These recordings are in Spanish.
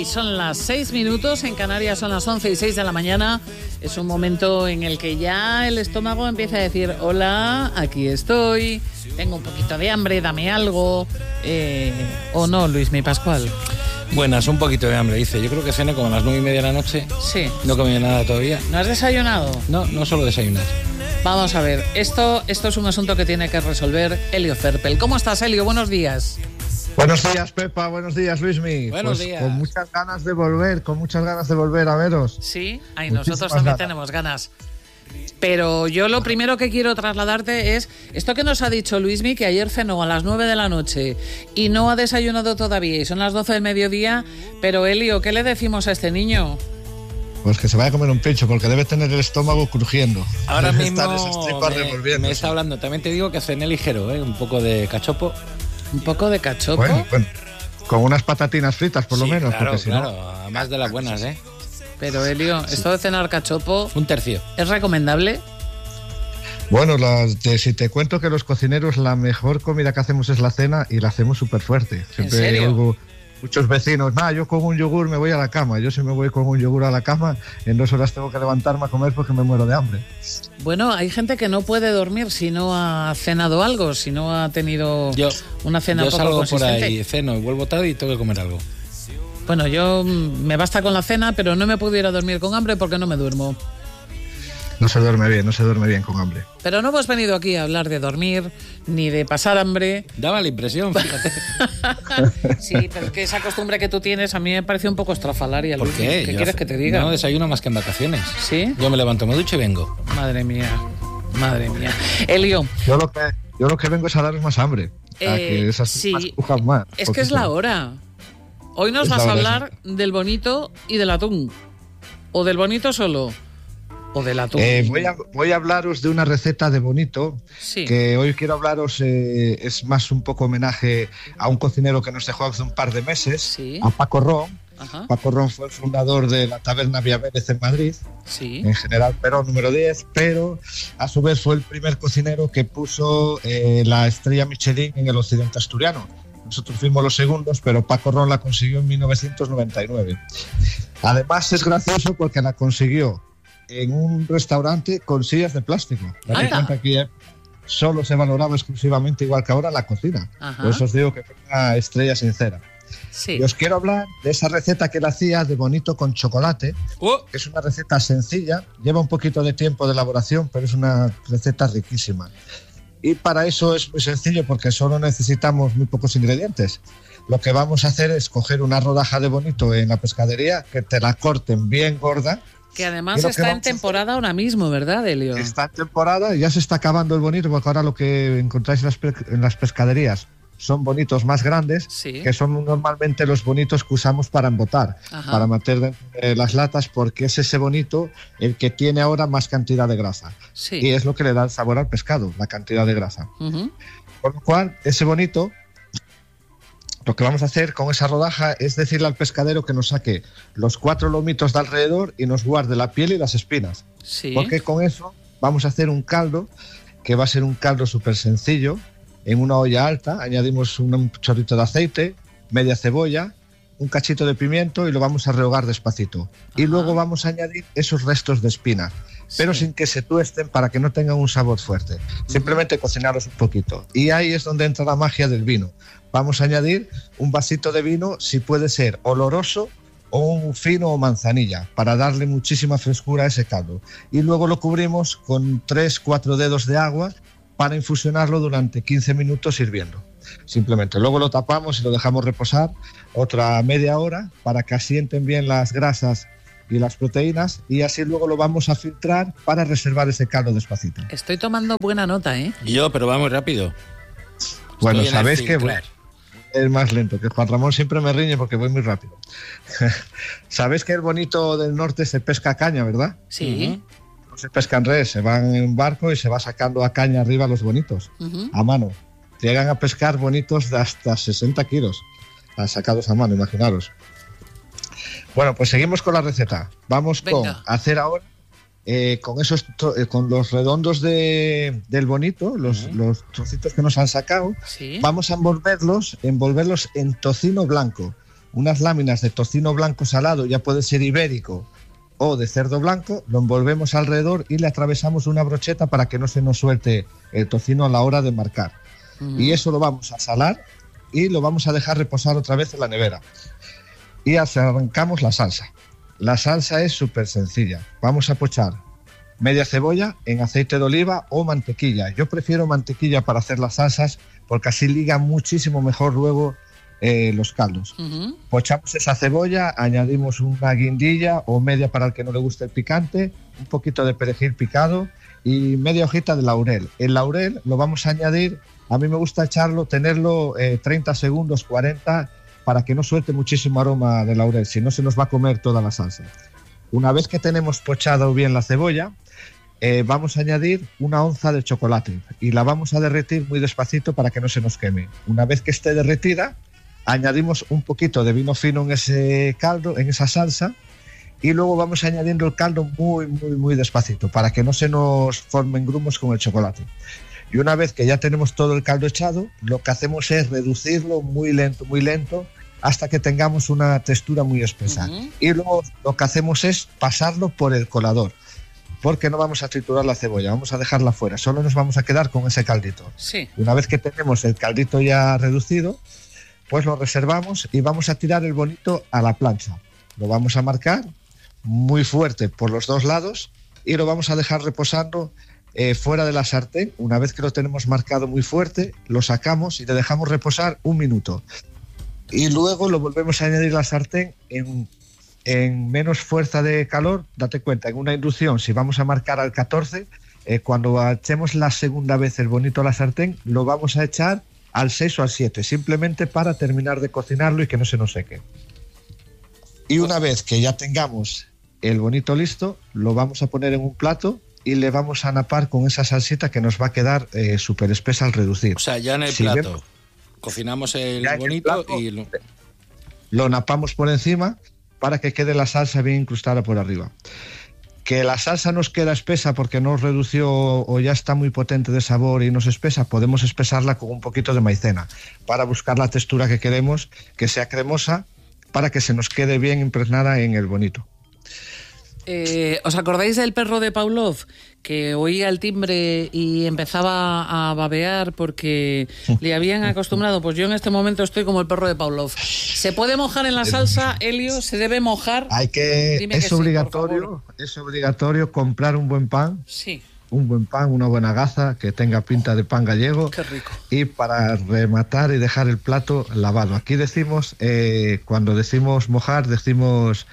Y son las 6 minutos, en Canarias son las 11:06 de la mañana. Es un momento en el que ya el estómago empieza a decir: hola, aquí estoy, tengo un poquito de hambre, dame algo. ¿O no, Luismi Pascual? Buenas, un poquito de hambre, dice. Yo creo que cené como a las 9:30 de la noche. Sí. No comí nada todavía. ¿No has desayunado? No solo desayunar. Vamos a ver, esto es un asunto que tiene que resolver Elio Cerpel. ¿Cómo estás, Elio? Buenos días. Buenos días, Pepa. Buenos días, Luismi. Buenos días. Con muchas ganas de volver a veros. Sí, nosotros también tenemos ganas. Pero yo lo primero que quiero trasladarte es esto que nos ha dicho Luismi, que ayer cenó a las 9 de la noche y no ha desayunado todavía y son las 12 del mediodía. Pero, Elio, ¿qué le decimos a este niño? Pues que se vaya a comer un pincho, porque debe tener el estómago crujiendo. Ahora debe mismo estar esas tripas me está hablando. También te digo que cené ligero, un poco de cachopo. ¿Un poco de cachopo? Bueno, con unas patatinas fritas, por lo menos. Claro, porque claro, más de las buenas, Pero, Elio, esto de cenar cachopo... Un tercio. ¿Es recomendable? Bueno, si te cuento que los cocineros, la mejor comida que hacemos es la cena y la hacemos súper fuerte. Siempre ¿En serio? oigo muchos vecinos: yo con un yogur me voy a la cama. Yo si me voy con un yogur a la cama, en 2 horas tengo que levantarme a comer porque me muero de hambre. Bueno, hay gente que no puede dormir si no ha cenado algo, si no ha tenido una cena poco consistente. Yo salgo por ahí, ceno y vuelvo tarde y tengo que comer algo. Bueno, yo me basta con la cena, pero no me puedo ir a dormir con hambre porque no me duermo. No se duerme bien con hambre. Pero no hemos venido aquí a hablar de dormir, ni de pasar hambre. Daba la impresión, fíjate. Sí, pero es que esa costumbre que tú tienes a mí me parece un poco estrafalaria. ¿Por qué? ¿Qué quieres que te diga? No desayuno más que en vacaciones. ¿Sí? Yo me levanto, me ducho y vengo. Madre mía. Elio. Yo lo que vengo es a daros más hambre. A que esas tripas crujan más. Es que es la hora. Hoy nos vas a hablar del bonito y del atún. ¿O del bonito solo? ¿O del atún? Voy a hablaros de una receta de bonito, que hoy quiero hablaros, es más un poco homenaje a un cocinero que nos dejó hace un par de meses, a Paco Ron. Ajá. Paco Ron fue el fundador de la taberna Vía Vélez en Madrid, en General Perón número 10, pero a su vez fue el primer cocinero que puso la estrella Michelin en el occidente asturiano. Nosotros fuimos los segundos, pero Paco Ron la consiguió en 1999. Además es gracioso porque la consiguió en un restaurante con sillas de plástico. Date cuenta que solo se valoraba exclusivamente, igual que ahora, la cocina. Por eso os digo que fue una estrella sincera. Sí. Y os quiero hablar de esa receta que él hacía de bonito con chocolate, que es una receta sencilla, lleva un poquito de tiempo de elaboración, pero es una receta riquísima. Y para eso es muy sencillo, porque solo necesitamos muy pocos ingredientes. Lo que vamos a hacer es coger una rodaja de bonito en la pescadería, que te la corten bien gorda. Que además está en temporada ahora mismo, ¿verdad, Elio? Está en temporada, ya se está acabando el bonito, porque ahora lo que encontráis en las pescaderías son bonitos más grandes, que son normalmente los bonitos que usamos para embotar, para meter dentro de las latas, porque es ese bonito el que tiene ahora más cantidad de grasa. Y es lo que le da el sabor al pescado, la cantidad de grasa. Por lo cual, ese bonito, lo que vamos a hacer con esa rodaja es decirle al pescadero que nos saque los 4 lomitos de alrededor y nos guarde la piel y las espinas. Porque con eso vamos a hacer un caldo, que va a ser un caldo súper sencillo. En una olla alta añadimos un chorrito de aceite, media cebolla, un cachito de pimiento y lo vamos a rehogar despacito. Y luego vamos a añadir esos restos de espina, pero sin que se tuesten, para que no tengan un sabor fuerte. Simplemente cocinarlos un poquito. Y ahí es donde entra la magia del vino. Vamos a añadir un vasito de vino, si puede ser oloroso o un fino o manzanilla, para darle muchísima frescura a ese caldo. Y luego lo cubrimos con 3-4 dedos de agua para infusionarlo durante 15 minutos hirviendo. Simplemente luego lo tapamos y lo dejamos reposar otra media hora para que asienten bien las grasas y las proteínas, y así luego lo vamos a filtrar para reservar ese caldo despacito. Estoy tomando buena nota, Pero va muy rápido. Bueno, sabéis que es más lento, que Juan Ramón siempre me riñe porque voy muy rápido. Sabéis que el bonito del norte se pesca a caña, ¿verdad? Sí. No se pesca en red, se van en un barco y se va sacando a caña arriba los bonitos, a mano. Llegan a pescar bonitos de hasta 60 kilos, sacados a mano, imaginaros. Bueno, pues seguimos con la receta. Vamos con hacer ahora, con los redondos del bonito, los trocitos que nos han sacado, vamos a envolverlos en tocino blanco. unas láminas de tocino blanco salado, ya puede ser ibérico o de cerdo blanco, lo envolvemos alrededor y le atravesamos una brocheta para que no se nos suelte el tocino a la hora de marcar. Y eso lo vamos a salar y lo vamos a dejar reposar otra vez en la nevera. Y arrancamos la salsa. La salsa es súper sencilla. Vamos a pochar media cebolla en aceite de oliva o mantequilla. Yo prefiero mantequilla para hacer las salsas porque así liga muchísimo mejor luego los caldos. Pochamos esa cebolla, añadimos una guindilla o media para el que no le guste el picante, un poquito de perejil picado y media hojita de laurel. El laurel lo vamos a añadir, a mí me gusta tenerlo 30 segundos, 40, para que no suelte muchísimo aroma de laurel, si no se nos va a comer toda la salsa. Una vez que tenemos pochado bien la cebolla, vamos a añadir 1 onza de chocolate y la vamos a derretir muy despacito para que no se nos queme. Una vez que esté derretida, añadimos un poquito de vino fino en ese caldo, en esa salsa, y luego vamos añadiendo el caldo muy, muy, muy despacito para que no se nos formen grumos con el chocolate. Y una vez que ya tenemos todo el caldo echado, lo que hacemos es reducirlo muy lento, hasta que tengamos una textura muy espesa. Y luego lo que hacemos es pasarlo por el colador, porque no vamos a triturar la cebolla, vamos a dejarla fuera, solo nos vamos a quedar con ese caldito. Sí. Una vez que tenemos el caldito ya reducido, pues lo reservamos y vamos a tirar el bonito a la plancha. Lo vamos a marcar muy fuerte por los 2 lados y lo vamos a dejar reposando fuera de la sartén. Una vez que lo tenemos marcado muy fuerte, lo sacamos y le dejamos reposar 1 minuto. Y luego lo volvemos a añadir a la sartén en menos fuerza de calor. Date cuenta, en una inducción, si vamos a marcar al 14, cuando echemos la segunda vez el bonito a la sartén, lo vamos a echar al 6 o al 7, simplemente para terminar de cocinarlo y que no se nos seque. Y una vez que ya tengamos el bonito listo, lo vamos a poner en un plato y le vamos a napar con esa salsita que nos va a quedar súper espesa al reducir. O sea, ya en el plato cocinamos el bonito y lo napamos por encima para que quede la salsa bien incrustada por arriba. Que la salsa nos queda espesa porque nos redució o ya está muy potente de sabor y nos espesa, podemos espesarla con un poquito de maicena para buscar la textura que queremos, que sea cremosa, para que se nos quede bien impregnada en el bonito. ¿Os acordáis del perro de Pavlov? Que oía el timbre y empezaba a babear porque le habían acostumbrado. Pues yo en este momento estoy como el perro de Pavlov. ¿Se puede mojar en la salsa, Elio? ¿Se debe mojar? Es obligatorio comprar un buen pan. Sí. Un buen pan, una buena gaza que tenga pinta de pan gallego. Qué rico. Y para rematar y dejar el plato lavado. Aquí decimos, cuando decimos mojar, decimos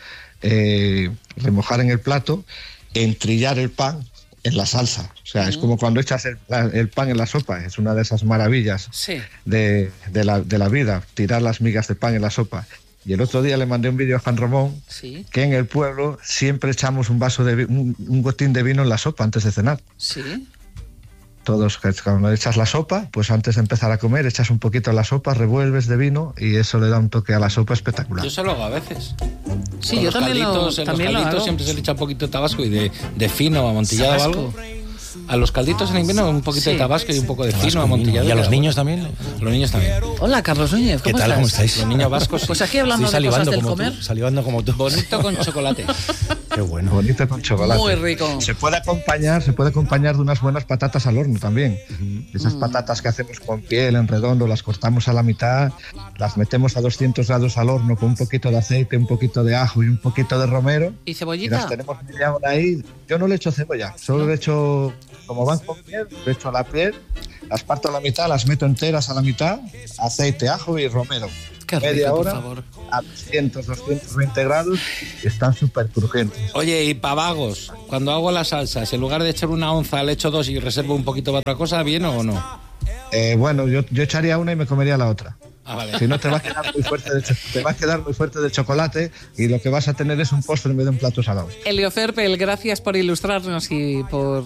remojar en el plato, entrillar el pan en la salsa. O sea, es como cuando echas el pan en la sopa. Es una de esas maravillas de la vida, tirar las migas de pan en la sopa. Y el otro día le mandé un vídeo a Juan Ramón que en el pueblo siempre echamos un gotín de vino en la sopa antes de cenar. Sí. Todos, cuando echas la sopa, pues antes de empezar a comer, echas un poquito en la sopa, revuelves de vino y eso le da un toque a la sopa espectacular. Yo eso lo hago a veces. Sí, con yo también los calditos siempre se le echa un poquito de tabasco y de fino, amontillado o algo. A los calditos en invierno un poquito de tabasco y un poco de fino, amontillado. ¿Y a los niños también? Los niños también. Hola, Carlos Núñez, ¿cómo estás? ¿Qué tal? ¿Cómo estáis? Los niños vascos. Pues aquí hablando de cosas del comer. Salivando como tú. Bonito con chocolate. Qué bueno. Bonito con chocolate. Muy rico. Se puede acompañar de unas buenas patatas al horno también. Esas patatas que hacemos con piel en redondo, las cortamos a la mitad, las metemos a 200 grados al horno con un poquito de aceite, un poquito de ajo y un poquito de romero. ¿Y cebollita? Y las tenemos media hora ahí. Yo no le echo cebolla, solo le echo, como van con piel, le echo a la piel, las parto a la mitad, las meto enteras a la mitad, aceite, ajo y romero. Qué rico, media hora, por favor. A 220 grados, están súper crujientes. Oye, y pavagos, cuando hago las salsas, en lugar de echar 1 onza, le echo 2 y reservo un poquito para otra cosa, ¿bien o no? Bueno, yo echaría una y me comería la otra. Ah, vale. Si no, te va a quedar muy fuerte de chocolate y lo que vas a tener es un postre en vez de un plato salado. Elio Ferpel, gracias por ilustrarnos y por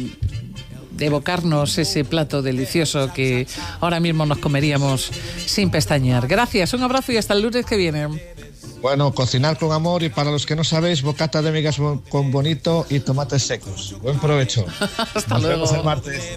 evocarnos ese plato delicioso que ahora mismo nos comeríamos sin pestañear. Gracias, un abrazo y hasta el lunes que viene. Bueno, cocinar con amor y para los que no sabéis, bocata de migas con bonito y tomates secos. Buen provecho. Hasta luego. Nos vemos el martes.